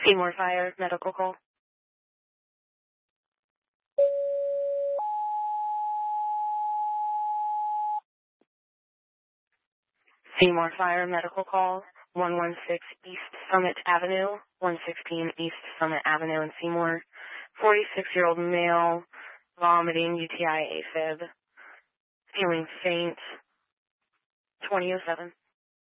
Seymour Fire, medical call. Seymour Fire, medical call. 116 East Summit Avenue, 116 East Summit Avenue in Seymour. 46-year-old male, vomiting, UTI, AFib, feeling faint, 2007.